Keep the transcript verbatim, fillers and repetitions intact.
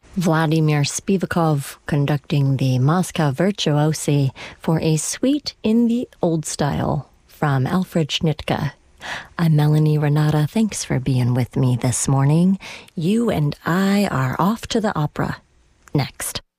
Vladimir Spivakov conducting the Moscow Virtuosi for a suite in the old style from Alfred Schnittke. I'm Melanie Renata. Thanks for being with me this morning. You and I are off to the opera next.